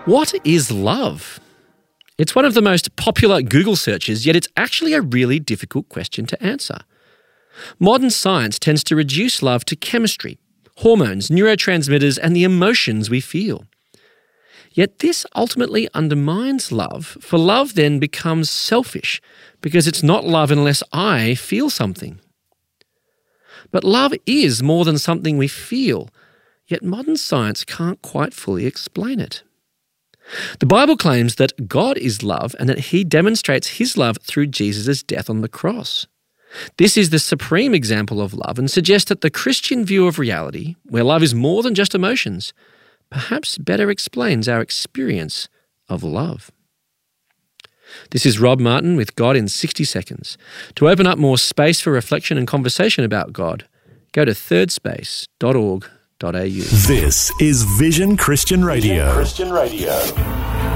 What is love? It's one of the most popular Google searches, yet it's actually a really difficult question to answer. Modern science tends to reduce love to chemistry, hormones, neurotransmitters, and the emotions we feel. Yet this ultimately undermines love, for love then becomes selfish because it's not love unless I feel something. But love is more than something we feel, yet modern science can't quite fully explain it. The Bible claims that God is love and that he demonstrates his love through Jesus' death on the cross. This is the supreme example of love and suggests that the Christian view of reality, where love is more than just emotions, perhaps better explains our experience of love. This is Rob Martin with God in 60 Seconds. To open up more space for reflection and conversation about God, go to thirdspace.org.au. This is Vision Christian Radio. Vision Christian Radio.